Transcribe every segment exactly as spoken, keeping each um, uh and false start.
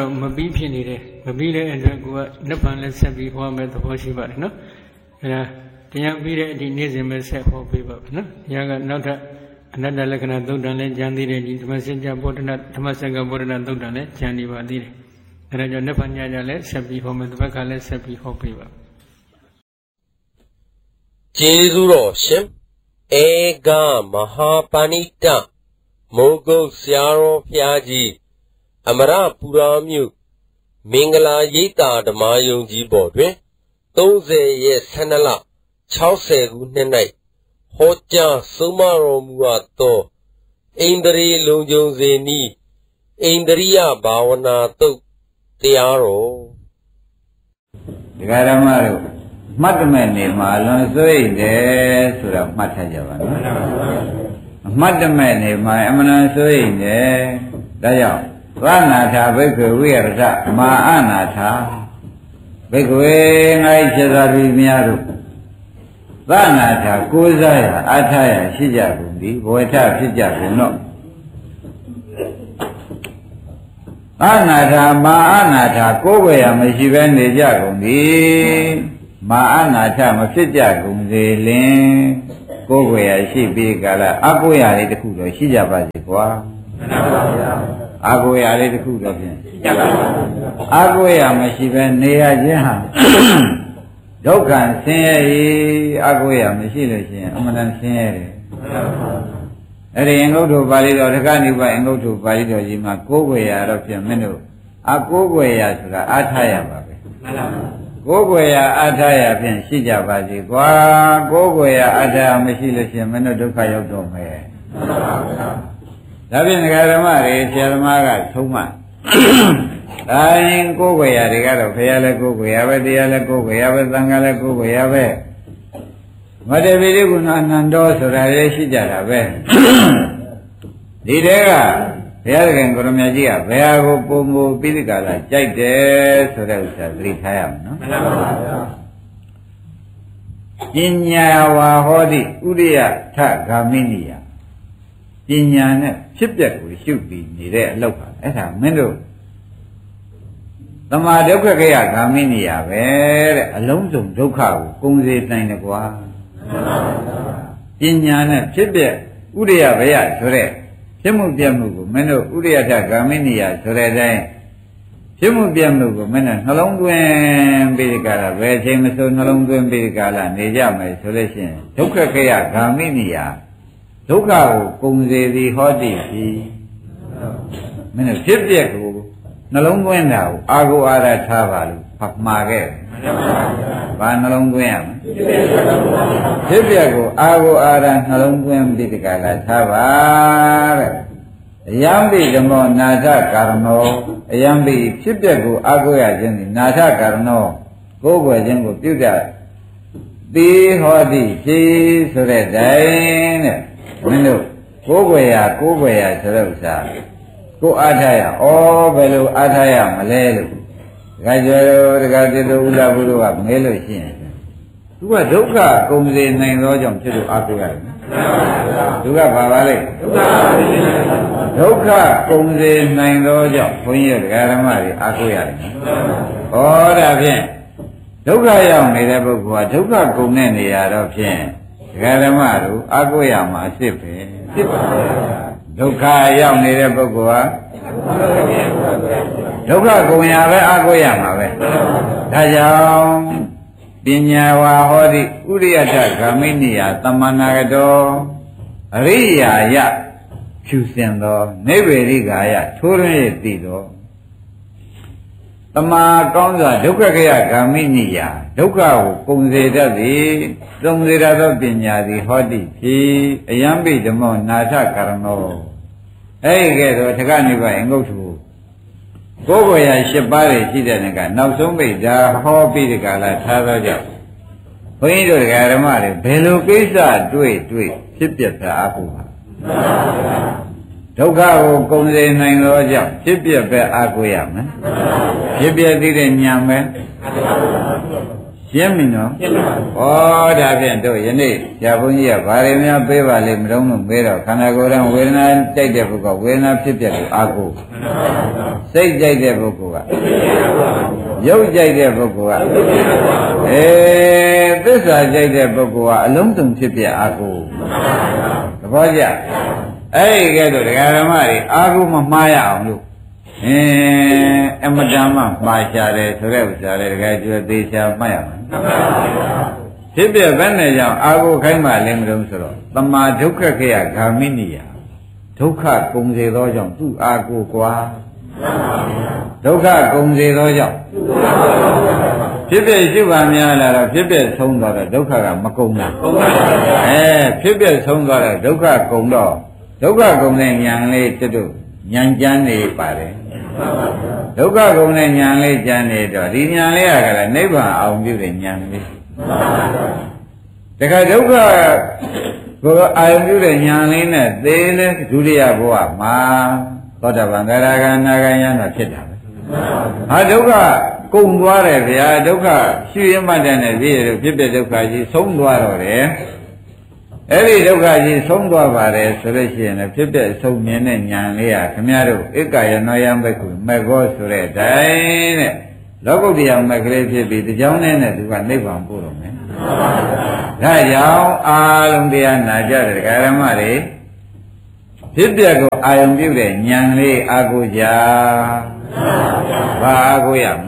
မပြီးဖြစ်နေတယ်မပြီးတဲ့အတွက်ကိုကနှစ်ပံလည်းဆက်ပြီးဟောမယ်သဘောရှိပါတယ်နော်အဲဒါတရားပြီးတဲ့အထိနေ့စဉ်ပဲဆက်ဟောပေးပါနော်တရားကနောက်ထပ်အနတ္တလက္ခဏာသုတ်တန်လည်းကျမ်းသေးတယ်ဒီဓမ္မစကြာဗောဓနာဓမ္မစကြာဗောဓနာသုတ်တန်လည်းကျမ်းနေပါသေးတယ်အဲဒါကြောင့်နှစ်ပံညညလည်းဆက်ပြီးဟောမယ်တစ်ပတ်ကလည်းဆက်ပြီးဟောပေးပါကျေးဇူးတော်ရှင်ဧကမဟာပဏိတမိုးကုတ်ဆရာတော်ဘုရားကြီးအမရပူရာမြို့မင်္ဂလာရိပ်သာဓမ္မယုံကြီးပေါ်တွင်သုံးဆယ်ရက်ဆန္ဒလ၆၀ခုနှစ်၌ဟောကြားဆုံးမတော်မူအပ်သောဣန္ဒြေလုံခြုံစေနည်းဣန္ဒြိယဘာဝနာသုတ်တရားတော်ဒကာဓမ္မတို့မှတ်မဲ့နေမှာလွန်စွိတ်တယ်ဆိုတာမှတ်ထားကြပါနော်မှတ်မဲ့နေမှာအမှန်စွိတ်တယ်ဒါကြောင့်သနာထာဘိက္ခဝိရထမာအနာထာဘိက္ခဝေငါ့ခြေသာပြီးများတို့သနာထာကိုးစားရအထာရရှိကြကုန်သည်ဘဝထဖြစ်ကြကုန်တော့သနာထာမာအနာထာကိုးွယ်ရမရှိဘဲနေကြကုန်သည်မာအနာထမဖြစ်ကြကုန်စေလင်ကိုယ်ွယ်ရရှိပြီးကြလားအကိုရလေးတစ်ခုတော့ရှိကြပါစေကွာမှန်ပါဗျာအကိုရလေးတစ်ခုတော့ဖြင့်ရှိကြပါဘူးအကိုရမရှိပဲနေရခြင်းဟာဒုက္ခဆင်းရဲအကိုရမရှိလို့ရှိရင်အမှန်တန်ဆင်းရဲတယ်အဲ့ဒီအင်္ဂုတ္တပါဠိတော်တက္ကနိဗ္ဗာန်အင်္ဂုတ္တပါဠိတော်ကြီးမှာကိုယ်ွယ်ရတော့ဖြင့်မင်းတို့အကိုယ်ွယ်ရဆိုတာအားထားရပါပဲမှန်ပါပါကိုယ်ွယ်ရာအထာရဖြင့်ရှိကြပါစေကွာကိုယ်ွယ်ရာအထာရမရှိလို့ရှိရင်မင်းတို့ဒုက္ခရောက်တော့မယ်မှန်ပါဗျာဒါဖြင့်ဒကာဓမ္မတွေဆရာသမားကသုံးမှဒါရင်ကိုယ်ွယ်ရာတွေကတော့ဘုရားလည်းကိုယ်ွယ်ရာပဲတရားလည်းကိုယ်ွယ်ရာပဲသံဃာလည်းကိုယ်ွယ်ရာပဲမတ္တပိရိကုဏအနန္တောဆိုတာလည်းရှိကြတာပဲဒီတဲကဘုရားခင်ကိုရမကြီးကဘယ်ဟာကိုပုံမူပိဋကလာကြိုက်တယ်ဆိုတဲ့ဥစ္စာသတိထားရမယ်နော်မှန်ပါဗျာပညာဝါဟောတိဥရိယထဂာမိနိယပညာနဲ့ဖြစ်ပျက်ကိုရှုပြီးနေတဲ့အလုပ်ပါအဲ့ဒါမင်းတို့သမာဒုက္ခခေယဂာမိနိယပဲတဲ့အလုံးစုံဒုက္ခကိုကုန်စေနိုင်တယ်ကွာမှန်ပါဗျာပညာနဲ့ဖြစ်ပျက်ဥရိယဘယဆိုတဲ့ဖြစ်မှုပြမှုကိုမင်းတို့ဥရိယထဂာမိနိယဆိုတဲ့အတိုင်းဖြစ်မှုပြမှုကိုမင်းတို့နှလုံးသွင်းပြီးကြတာဘယ်အချိန်မဆိုနှလုံးသွင်းပြီးကြလားနေကြမယ်ဆိုလို့ရှိရင်ဒုက္ခခေယဂာမိနိယဒုက္ခကိုကုန်စေသည်ဟောတိပြီမင်းတို့ဖြစ်ပျက်ကိုနှလုံးသွင်းတာကိုအာကိုအာရထားပါလို့ဖတ်မှာခဲ့ဘာနှလုံးသွင်းရမလဲဖြစ်ပျက်ကိုအာကိုအာရနှလုံးသွင်းပြီးကြလားထားပါတဲ့အယံပိဓမ္မောနာထကာရဏောအယံပိဖြစ်ပျက်ကိုအာကိုရခြင်းသည်နာထကာရဏောကိုယ်ွယ်ခြင်းကိုပြုတတ်သေဟောတိဖြေဆိုတဲ့တိုင်တဲ့မင်းတို့ကိုယ်ွယ်ရကိုယ်ွယ်ရဆိုတဲ့ဥစ္စာကိုအားထားရဩဘယ်လိုအားထားရမလဲလို့ဒကာကျော်တို့ဒကာတိတို့ဥလာဘုရားကမဲလို့ရှိရင်သူကဒုက္ခကုန်စေနိုင်သောကြောင့်ဖြစ်လို့အားကိုရတယ်ဒုက္ခဘာပါလဲဒုက္ခကုန်စေနိုင်သောကြောင့်ဘုန်းကြီးတို့ဒကာဓမ္မတွေအားကိုရတယ်ဩဒါဖြင့်ဒုက္ခရောက်နေတဲ့ပုဂ္ဂိုလ်ကဒုက္ခကုန်တဲ့နေရာတော့ဖြင့်ဒကာဓမ္မတို့အားကိုရမှာအစ်စ်ပဲဖြစ်ပါဘူးဒုက္ခရောက်နေတဲ့ပုဂ္ဂိုလ်ဟာဒုက္ခကုန်ရပဲအားကိုရမှာပဲဒါကြောင့်ပညာဝါဟောတိဥရိယထဂာမိနိယသမ္မာနာဂတောအရိယာယဖြူစင်သောနိဗ္ဗေရိကာယထိုးရင်းသိသောတမာကောင်းစွာဒုက္ခခေယဂာမိနိယဒုက္ခကိုကုန်စေတတ်သည်သုံးစေတတ်သောပညာသည်ဟောတိဖြစ်အယံပိဓမ္မောနာထကာရဏောအဲ့ဒီကဲတော့တက္ကနိဗ္ဗာန်အင်္ဂုတ္တကိုယ်ကိုယ်ရ၈ပါးတွေရှိတဲ့ကနောက်ဆုံးပိဒါဟောပြီးဒီကလာထားသောကြောင့်ဘုန်းကြီးတို့ဓမ္မတွေဘယ်လိုကိစ္စတွေ့တွေ့ဖြစ်ပြတာအကူပါဒုက္ခကိုကုန်စေနိုင်သောကြောင့်ဖြစ်ပြပဲအကူရမယ်ဖြစ်ပြသိတဲ့ဉာဏ်ပဲရှင်းပြီနော်ရှင်းပါဘူးဩဒါဖြင့်တို့ယနေ့ဆရာဘုန်းကြီးကဘာတွေများပေးပါလိမ့်မလို့လို့မေးတော့ခန္ဓာကိုယ်ရဲ့ဝေဒနာတိုက်တဲ့ပုဂ္ဂိုလ်ဝေဒနာဖြစ်ပြလို့အာကိုစိတ်ကြိုက်တဲ့ပုဂ္ဂိုလ်ကရုပ်ကြိုက်တဲ့ပုဂ္ဂိုလ်ကအဲသစ္စာကြိုက်တဲ့ပုဂ္ဂိုလ်ကအလုံးစုံဖြစ်ပြအာကိုသဘောကျအဲ့ဒီကဲတော့ဒကာဓမ္မတွေအာကိုမမှားရအောင်လို့အင်းအမတန်မှမှားချတယ်ဆိုတဲ့ဥစ္စာလေးတကယ်ကျွတ်သေးချာမှတ်ရမှာဖြစ်ပြဘယ်နဲ့ကြောင့်အာကိုခိုင်းမှလည်းမလို့ဆိုတော့တမာဒုက္ခခေယဂာမိနိယဒုက္ခကုံစေသောကြောင့်သူ့အာကိုကွာဒုက္ခကုံစေသောကြောင့်ဖြစ်ပြရှိပါများလာတော့ဖြစ်ပြဆုံးသွားတော့ဒုက္ခကမကုံဘူးအဲဖြစ်ပြဆုံးသွားတော့ဒုက္ခကုံတော့ဒုက္ခကုံတဲ့ဉာဏ်လေးတတို့ဉာဏ်ကြမ်းနေပါတယ်ဒုက္ခကုံတဲ့ဉာဏ်လေးကြမ်းနေတော့ဒီဉာဏ်လေးကလည်းနိဗ္ဗာန်အောင်ပြုတဲ့ဉာဏ်လေးတခါဒုက္ခကိုအာရုံပြုတဲ့ဉာဏ်လေးနဲ့သေလဲဒုတိယဘဝမှာသောတာပန်သရဂံနာဂံယံတော့ဖြစ်တာပဲဟာဒုက္ခကုံသွားတယ်ဗျာဒုက္ခရှိရမှတ်တဲ့နဲ့ပြည့်ရဖြစ်တဲ့ဒုက္ခကြီးဆုံးသွားတော့တယ်အဲ့ဒီဒုက္ခကြီးဆုံးသွားပါတယ်ဆိုလို့ရှိရင်လည်းဖြစ်တဲ့အဆုံးမြင်တဲ့ဉာဏ်လေးဟာခင်ဗျားတို့ဧကယနောယံဘက်ကိုမေကောဆိုတဲ့အတိုင်းတဲ့လောကုတ္တရာမက်ကလေးဖြစ်ပြီးဒီကြောင်းနဲ့နဲ့သူကနိဗ္ဗာန်ပို့တော့မယ်ဒါကြောင့်အာလုံးတရားနာကြတဲ့ဒကာရမတွေဖြစ်ပြကိုအာယုံပြုတဲ့ဉာဏ်လေးအာကိုကြဘာအာကိုရမ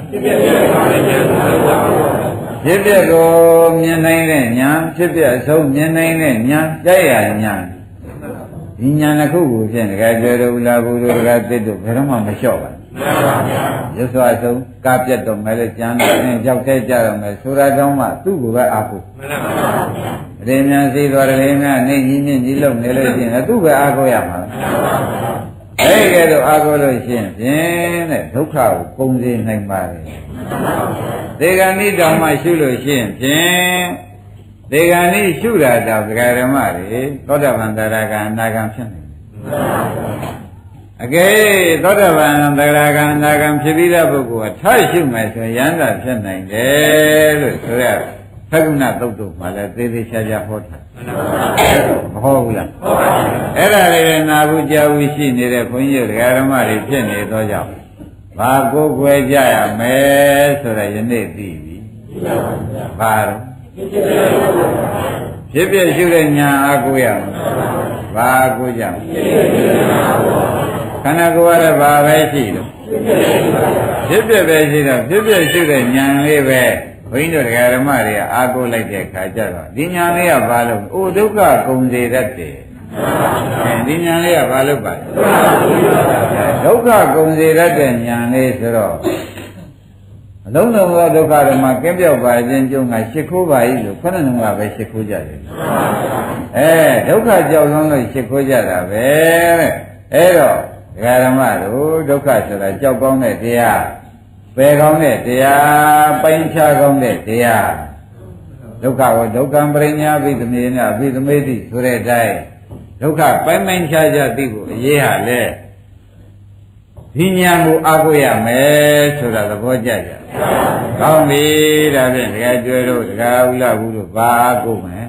လဲဖြစ်ပြကိုမြင်နိုင်တဲ့ဉာဏ်ဖြစ်ပြအဆုံးမြင်နိုင်တဲ့ဉာဏ်ကြိုက်ရဉာဏ်ဒီဉာဏ်တစ်ခုကိုဖြင့်တကယ်ပြောလို့လာဘူးတို့တကယ်သိတို့ဘယ်တော့မှမလျှော့ပါဘူးရွတ်စွာဆုံးကားပြတ်တော့မယ်လေကျမ်းတော့အင်းကြောက်တဲ့ကြတော့မယ်ဆိုတာတောင်းမှသူ့ကိုပဲအာကိုမှန်ပါပါရေမြန်စီသွားတယ်လေများနေကြီးမြင့်ကြီးလုံနေလို့ရှိရင်သူ့ပဲအာကိုရမှာအဲ့ကဲတော့အာကိုလို့ရှိရင်ဖြင့်တဲ့ဒုက္ခကိုပုံစေနိုင်ပါတယ်ဒေဂဏိတောင်မှရှုလို့ရှိရင်ဖြင့်ဒေဂဏိရှုတာတော့ဒကာဓမ္မတွေသောတာပန်သရဂံအနာဂံဖြစ်နေတယ်အကယ်သောတာပန်သရဂံအနာဂံဖြစ်ပြီးတဲ့ပုဂ္ဂိုလ်ကထားရှုမယ်ဆိုရင်ယန္တာဖြစ်နိုင်တယ်လို့ဆိုရသက္ကုဏသုတ်တုမှာလည်းသေသေးချာချာဟောတာမဟောဘူးလားအဲ့ဒါလေးနာဘူးကြားဘူးရှိနေတဲ့ဘုန်းကြီးဒကာဓမ္မတွေဖြစ်နေသောကြောင့်ဘာကိုယ်ွယ်ကြရမယ်ဆိုတော့ယနေ့သိပြီဘာတော့ဖြစ်ဖြစ်ရှုတဲ့ညာအကူရမယ်ဘာအကူကြမလဲခန္ဓာကိုယ်ရတဲ့ဘာပဲရှိတော့ဖြစ်ဖြစ်ပဲရှိတော့ဖြစ်ဖြစ်ရှုတဲ့ညာလေးပဲဘုန်းကြီးတို့ဓမ္မတွေကအာကိုလိုက်တဲ့ခါကျတော့ဒီညာလေးကဘာလို့အိုဒုက္ခကုံစေတတ်တယ်အဲဒီညာလေးကဘာလို့ပါဒုက္ခကုံစေတတ်တဲ့ညာလေးဆိုတော့အလုံးစုံသောဒုက္ခတွေမှာကင်းပြောက်ပါခြင်းကျုံကရှ िख ိုးပါ၏လို့ခဏလုံးကပဲရှ िख ိုးကြတယ်အဲဒုက္ခကြောက်လုံးလို့ရှ िख ိုးကြတာပဲတဲ့အဲတော့ဒကာဓမ္မတို့ဒုက္ခဆိုတာကြောက်ကောင်းတဲ့တရားပယ်ကောင်းတဲ့တရားပိုင်းခြားကောင်းတဲ့တရားဒုက္ခကိုဒုက္ခံပရိညာအဘိဓမေနအဘိဓမေတိဆိုတဲ့အတိုင်းဒုက္ခပိုင်းပိုင်းခြားခြားသိဖို့အရေးဟာလေဒီဉာဏ်ကိုအားကိုးရမယ်ဆိုတာသဘောကျကြ။ကောင်းပြီဒါဖြင့်ဒကာကျွဲတို့ဒကာဥလဘူးတို့ဘာအားကိုးမယ်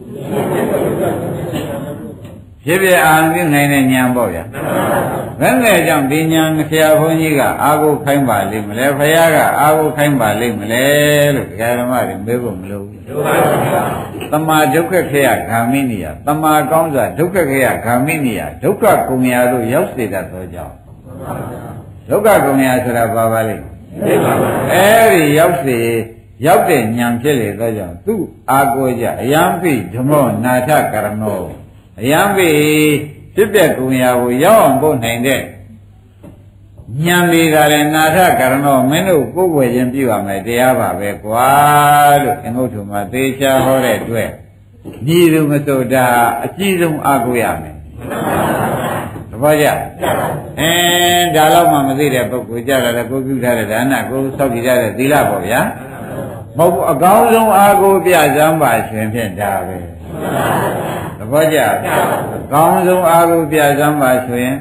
ဖြစ်ဖြစ်အာရုံပြုနိုင်တဲ့ဉာဏ်ပေါ့ဗျာ။ဘယ်နဲ့ကြောင့်ဒီဉာဏ်ဆရာဘုန်းကြီးကအားကိုးခိုင်းပါလိမ့်မလဲဖခင်ကအားကိုးခိုင်းပါလိမ့်မလဲလို့ဒကာဓမ္မတွေမေးဖို့မလိုဘူး။သမာဒုက္ခခေယဂာမိနိယသမာကောင်းစွာဒုက္ခခေယဂာမိနိယဒုက္ခကုံရာတို့ရောက်စေတတ်သောကြောင့်ဒုက္ခကုံရာဆိုတာဘာပါလိမ့်အဲဒီရောက်စေရောက်တဲ့ဉာဏ်ဖြစ်လေသောကြောင့်သူ့အာကိုကြအယံပိဓမ္မောနာထကရဏောအယံပိဖြစ်တဲ့ကုံရာကိုရောက်အောင်ပို့နိုင်တဲ့ဉာဏ်လေးကလည်းနာထကရဏောမင်းတို့ကိုယ်ွယ်ခြင်းပြုရမယ်တရားပါပဲကွာလို့အင်္ဂုတ္တမှာသေချာဟောတဲ့အတွက်ညီသူမစိုးတာအကြည့်ဆုံးအာကိုရမယ်ဘာကြအင်းဒါတော့မှမသိတဲ့ပုဂ္ဂိုလ်ကြတာလည်းကိုပြုထားတဲ့ဒါနကိုစောင့်ကြည့်ရတဲ့သီလပေါ့ဗျာမဟုတ်ဘူးအကောင်းဆုံးအာကိုပြစမ်းပါရှင်ဖြင့်ဒါပဲသဘောကျအကောင်းဆုံးအာကိုပြစမ်းပါဆိုရင်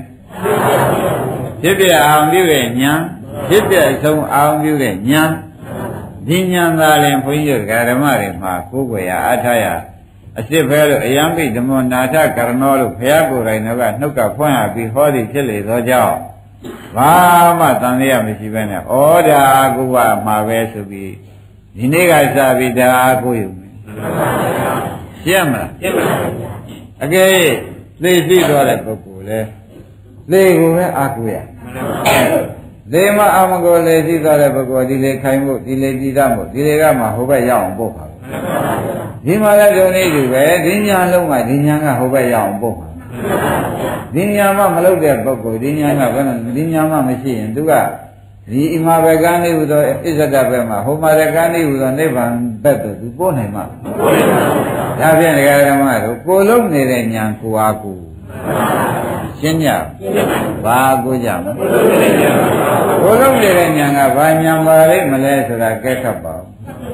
ဖြစ်ပြအောင်ပြုတဲ့ဉာဏ်ဖြစ်ပြဆုံးအောင်ပြုတဲ့ဉာဏ်ဒီညာသာရင်ဘုန်းကြီးတို့ဓမ္မတွေမှာကိုယ်ွယ်ရအားထားရအစ်စ်ပဲလို့အယံပိဓမ္မနာထကရဏောလို့ဘုရားကိုယ်တိုင်ကနှုတ်ကဖွင့်ရပြီးဟောသည်ဖြစ်လေသောကြောင့်ဘာမှတန်လျက်မရှိပဲနဲ့ဩဒါအကုဝမှာပဲဆိုပြီးဒီနေ့ကစပြီးဒါအကုယူမယ်ရှင်းမလားရှင်းပါပါအကယ်သိရှိသွားတဲ့ပုဂ္ဂိုလ်လေလေကိုပဲအကုရလေမအမကိုလေရှိသွားတဲ့ပုဂ္ဂိုလ်ဒီလေခိုင်ဖို့ဒီလေကြည်တတ်ဖို့ဒီလေကမှဟိုဘက်ရောက်အောင်ပို့ပါဒီမှာလည်းဒုံနေတူပဲဒီညာလုံးကဒီညာကဟိုဘက်ရောက်အောင်ပို့ပါဒီညာမှမလုပ်တဲ့ပုဂ္ဂိုလ်ဒီညာကဘယ်နဲ့ဒီညာမှမရှိရင်သူကဒီအမှာဘကံနေဟူသောအစ္ဆဒဘက်မှာဟိုမှာရကံနေဟူသောနိဗ္ဗာန်ဘက်သို့သူပို့နိုင်မှာဒါဖြင့်ဒကာဓမ္မတို့ကိုလုံးနေတဲ့ညာကိုအားကိုရှင်းကြဘာကိုကြမကိုလုံးနေတဲ့ညာကဘာညာပါလိမ့်မလဲဆိုတာကဲခတ်ပါဦး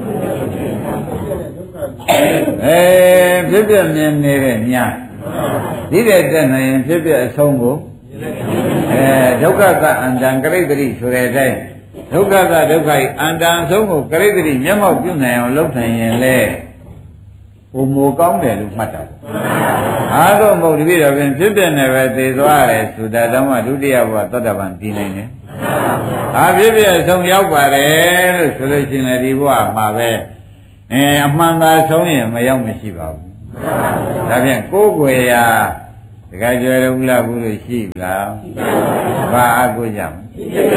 အဲဖြစ်ပြမြင်နေတဲ့ညာဒီတဲ့တက်နိုင်ရင်ဖြစ်ပြအဆုံးကိုအဲဒုက္ခကအန္တံကရိတ္တိဆိုတဲ့အတိုင်းဒုက္ခကဒုက္ခအန္တံအဆုံးကိုကရိတ္တိမျက်မှောက်ပြုနိုင်အောင်လုပ်နိုင်ရင်လေဟိုမိုကောင်းတယ်လို့မှတ်တာအားတော့မဟုတ်တပည့်တော်ပြင်ဖြစ်ပြနေပဲသိသွားတယ်ဆိုတာတော့မှဒုတိယဘဝသောတာပန်ပြီးနိုင်တယ်အားဖြစ်ပြအဆုံးရောက်ပါတယ်လို့ဆိုလို့ရှိရင်ဒီဘဝမှာပဲအဲအမှန်သာဆုံးရင်မရောက်မရှိပါဘူးဒါဖြင့်ကိုယ်ွယ်ရာတခါကျွဲလို့လားဘူးလို့ရှိလားဘာအကုကြောင့်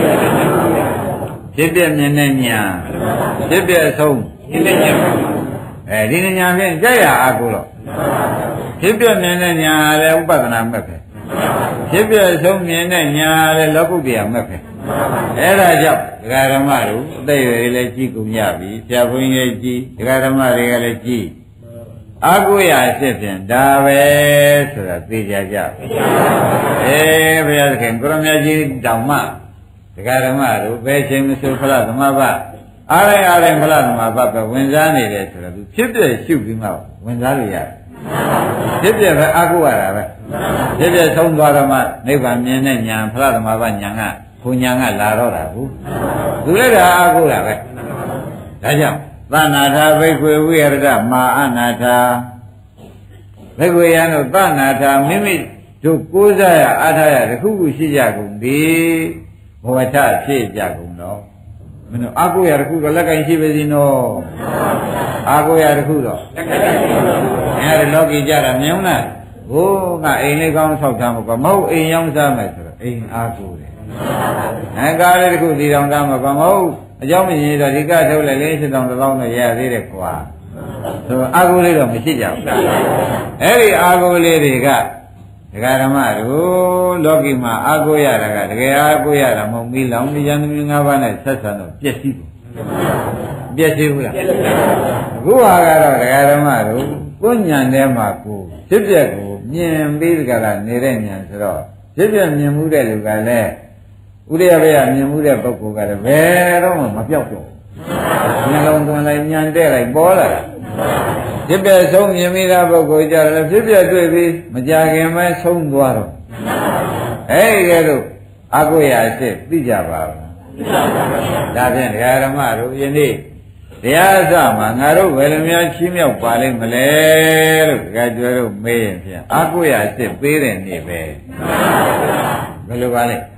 ဖြစ်ပြမြင်တဲ့ညာဖြစ်ပြအဆုံးအဲဒီညာဖြင့်ကြက်ရအကုတော့ဖြစ်ပြမြင်တဲ့ညာလည်းဥပဒနာမဲ့ပဲဖြစ်ပြအဆုံးမြင်တဲ့ညာလည်းလောကုတ္တရာမဲ့ပဲအဲဒါကြောင့်ဒကာဓမ္မတို့အသိရည်လည်းကြည်ကုန်ကြပြီဆရာဘုန်းကြီးလည်းကြည်ဒကာဓမ္မတွေကလည်းကြည်အကုရာဖြစ်ဖြင့်ဒါပဲဆိုတာသိကြကြအေးဘုရားသခင်ကိုရမကြီးတောင်မှဒကာဓမ္မတို့ဘယ်ချိန်မဆိုဖလားသမဘအားရအားရဖလားသမဘပဲဝင်စားနေတယ်ဆိုတော့သူဖြစ်ပြရှုပြီးမှဝင်စားလို့ရတယ်ဖြစ်ပြပဲအကုရတာပဲဖြစ်ပြဆုံးသွားတော့မှနိဗ္ဗာန်မြင်တဲ့ညာဖလားသမဘညာကဘုံညာကလာတော့တာဘူးသူလည်းဒါအကုရပဲဒါကြောင့်သနာထာဘိက္ခွေဝိရဒမာအနာထာဘိက္ခွေယံတို့သနာထာမိမိတို့ကိုးစားရအားထားရတခုခုရှိကြကုန်သည်ဘဝထဖြစ်ကြကုန်တော့မင်းတို့အာကိုရတခုတော့လက်ကင်ရှိပါစီနော်အာကိုရတခုတော့လက်ကင်ရှိပါဘူးအဲဒီလောကီကြတာမြင်လားဟိုးကအိမ်လေးကောင်းဆောက်ထားမှာကမဟုတ်အိမ်ရောက်စားမယ်ဆိုတော့အိမ်အာကိုတယ်အဲကားလေးတခုဒီတောင်သားမှာကမဟုတ်အကြောင်းမရင်တော့ဒီကထုတ်လိုက်လေးစစ်တောင်တစ်လောင်းနဲ့ရသေးတယ်ကွာဆိုအာကိုလေးတော့မရှိကြဘူးအဲ့ဒီအာကိုလေးတွေကဒကာဓမ္မတို့လောကီမှာအာကိုရတာကတကယ်အာကိုရတာမဟုတ်ဘူးလောင်ဒီယန္တမီငါးပါးနဲ့ဆက်ဆံတော့ပြည့်စည်ဘူးပြည့်စည်ဘူးလားအခုဟာကတော့ဒကာဓမ္မတို့ကိုညံထဲမှာကိုဖြစ်ပျက်ကိုမြင်ပြီးကြတာနေတဲ့ညံဆိုတော့ဖြစ်ပျက်မြင်မှုတဲ့လူကလည်းဥရိယဘေကမြင်မှုတဲ့ပုဂ္ဂိုလ်ကလည်းဘယ်တော့မှမပြောက်တော့ဘူးနှလုံးသွင်းလိုက်ညံတဲ့လိုက်ပေါ်လာတာဖြစ်ပြဆုံးမြင်မိတာပုဂ္ဂိုလ်ကြတယ်ဖြစ်ပြတွေ့ပြီးမကြခင်ပဲဆုံးသွားတော့အဲဒီကဲလို့အကုရာရှိသိကြပါဘူးဒါဖြင့်ဒကာဓမ္မတို့ယနေ့တရားအစမှာငါတို့ဘယ်လိုများချီးမြှောက်ပါလိမ့်မလဲလို့ဒကာကျွဲတို့မေးရင်ဖြင့်အကုရာရှိပေးတဲ့နေ့ပဲဘယ်လိုပါလဲ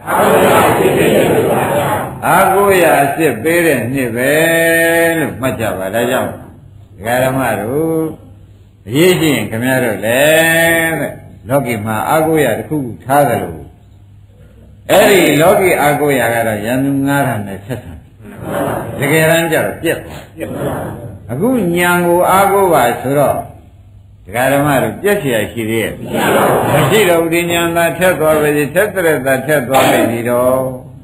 အာကိုရအစ်စ်ပေးတဲ့နှစ်ပဲလို့မှတ်ကြပါဒါကြောင့်ဒကာဓမ္မတို့အရေးကြီးရင်ခင်ဗျားတို့လည်းတဲ့လောကီမှာအာကိုရတစ်ခုခုထားတယ်လို့အဲ့ဒီလောကီအာကိုရကတော့ယန္တုငါးဌာနဲ့ဆက်ဆံတကယ်တမ်းကျတော့ပြက်သွားအခုညာကိုအာကိုပါဆိုတော့ဒကာဓမ္မတို့ပြက်เสียရှိသေးရဲ့မရှိတော့ဒီညာသာထက်သွားပဲထက်တဲ့သာထက်သွားပြီဒီတော့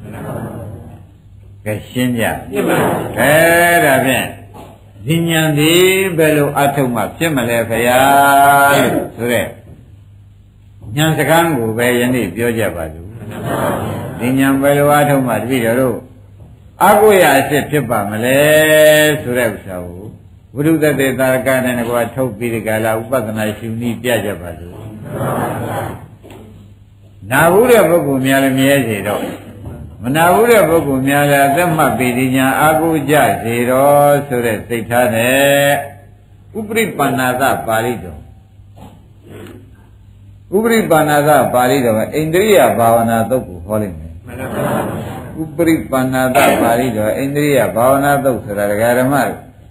ကဲရှင်းကြအဲဒါဖြင့်ဒီညာဒီဘယ်လိုအထုတ်မှဖြစ်မလဲဖေယားလို့ဆိုတဲ့ညာစကားကိုပဲယနေ့ပြောကြပါစို့ဒီညာဘယ်လိုအထုတ်မှတပည့်တော်တို့အကုရအဖြစ်ဖြစ်ပါမလဲဆိုတဲ့ဥစ္စာကိုဝိရုဒ္ဓတေတာကနဲ့ကွာထုတ်ပြီးဒီကလာဥပဒနာရှုနည်းပြကြပါစို့နာဘူးတဲ့ပုဂ္ဂိုလ်များလည်းမြဲစေတော့မနာဘူးတဲ့ပုဂ္ဂိုလ်များလည်းအသက်မှတ်ပြီးဒီညာအာဟုကြစေတော်ဆိုတဲ့စိတ်ထားနဲ့ဥပရိပန္နာသပါဠိတော်ဥပရိပန္နာသပါဠိတော်ကအိန္ဒြိယဘာဝနာသုတ်ကိုဟောလိုက်မယ်မှန်ပါပါဥပရိပန္နာသပါဠိတော်အိန္ဒြိယဘာဝနာသုတ်ဆိုတာဒကာဓမ္မ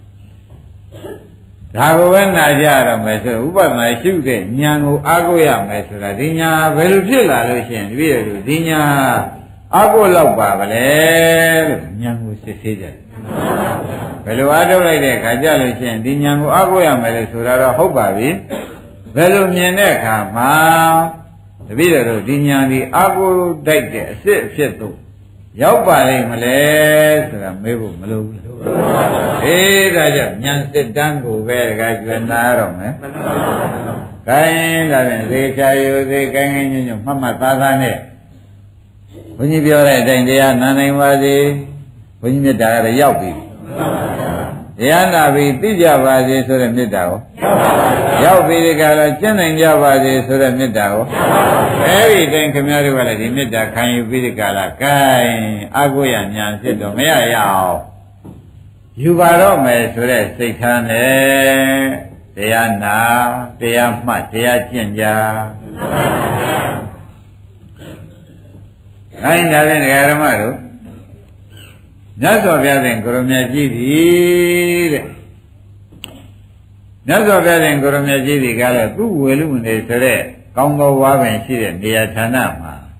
ဒါကိုပဲနာကြရမယ်ဆိုဥပဒနာရှုတဲ့ဉာဏ်ကိုအားကိုးရမယ်ဆိုတာဒီညာဘယ်လိုဖြစ်လာလို့ရှိရင်တပည့်တော်ဒီညာအားကိုးလောက်ပါဗလဲလို့ဉာဏ်ကိုစစ်ဆေးကြတယ်ဘယ်လိုအားထုတ်လိုက်တဲ့ခါကြလို့ရှိရင်ဒီဉာဏ်ကိုအားကိုးရမယ်လို့ဆိုတာတော့ဟုတ်ပါပြီဘယ်လိုမြင်တဲ့အခါမှာတပည့်တော်ဒီဉာဏ်ဒီအားကိုးတိုက်တဲ့အစ်စ်အဖြစ်သို့ရောက်ပါလိမ့်မလဲဆိုတာမေးဖို့မလိုဘူးအေးဒါကြောင့်ဉာဏ်စစ်တမ်းကိုပဲတခါကျွမ်းနာတော့မယ်ခိုင်းဒါဖြင့်သေချာယူသေးကိုင်းကိုင်းညွန့်ညွန့်မှတ်မှတ်သားသားနဲ့ဘုန်းကြီးပြောတဲ့အတိုင်းတရားနာနိုင်ပါစေဘုန်းကြီးမြတ်တာကတော့ရောက်ပြီတရားနာပြီသိကြပါစေဆိုတဲ့မေတ္တာကိုရောက်ပြီဒီကလာကျင့်နိုင်ကြပါစေဆိုတဲ့မေတ္တာကိုအဲဒီတိုင်းခင်ဗျားတို့ကလည်းဒီမေတ္တာခံယူပြီးဒီကလာကဲအာကိုရညာဖြစ်တော့မရရအောင်ယူပါတော့မယ်ဆိုတဲ့စိတ်ထားနဲ့တရားနာတရားမှတ်တရားကျင့်ကြခိုင်းတာလည်းဒကာဓမ္မတို့မြတ်စွာဘုရားရှင်ကိုရမြတ်ကြီးသည်တဲ့မြတ်စွာဘုရားရှင်ကိုရမြတ်ကြီးသည်ကလည်းသူ့ဝေလူနေဆိုတဲ့ကောင်းသောဝါပင်ရှိတဲ့နေရာဌာနမှာ